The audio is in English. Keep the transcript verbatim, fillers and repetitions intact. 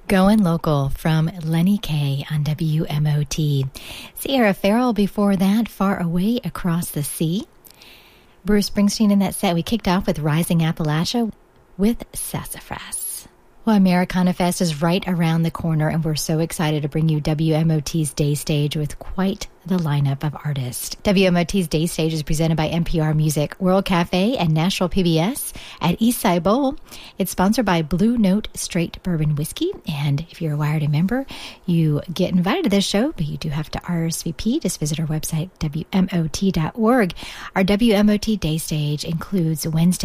Going Local from Lenny Kaye on W M O T. Sierra Farrell before that, Far Away Across the Sea. Bruce Springsteen in that set. We kicked off with Rising Appalachia with Sassafras. Well, Americana Fest is right around the corner, and we're so excited to bring you W M O T's Day Stage with quite the lineup of artists. W M O T's Day Stage is presented by N P R Music, World Cafe, and Nashville P B S at Eastside Bowl. It's sponsored by Blue Note Straight Bourbon Whiskey, and if you're a Wired member, you get invited to this show, but you do have to R S V P. Just visit our website, W M O T dot org. Our W M O T Day Stage includes Wednesday